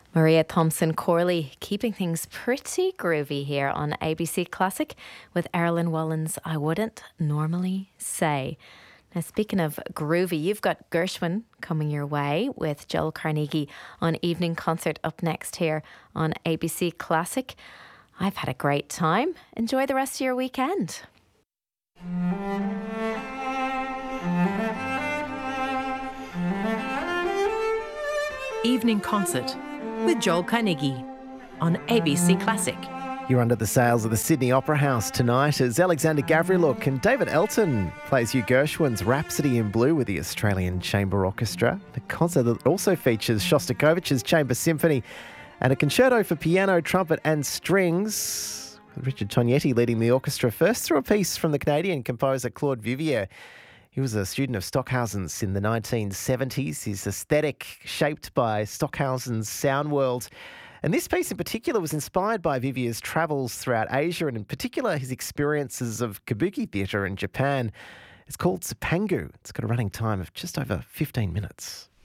Maria Thompson Corley keeping things pretty groovy here on ABC Classic with Erilyn Wallen's I Wouldn't Normally Say. Now, speaking of groovy, you've got Gershwin coming your way with Joel Carnegie on Evening Concert up next here on ABC Classic. I've had a great time. Enjoy the rest of your weekend. Evening Concert with Joel Carnegie on ABC Classic. You're under the sails of the Sydney Opera House tonight as Alexander Gavriluk and David Elton plays you Gershwin's Rhapsody in Blue with the Australian Chamber Orchestra. A concert that also features Shostakovich's Chamber Symphony and a concerto for piano, trumpet and strings, with Richard Tognetti leading the orchestra first through a piece from the Canadian composer Claude Vivier. He was a student of Stockhausen's in the 1970s. His aesthetic shaped by Stockhausen's sound world. And this piece in particular was inspired by Vivier's travels throughout Asia and in particular his experiences of kabuki theatre in Japan. It's called Tsupangu. It's got a running time of just over 15 minutes.